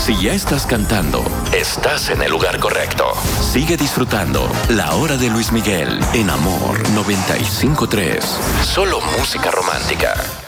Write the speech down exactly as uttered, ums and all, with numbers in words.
Si ya estás cantando, estás en el lugar correcto. Sigue disfrutando La Hora de Luis Miguel en Amor noventa y cinco punto tres. Solo música romántica.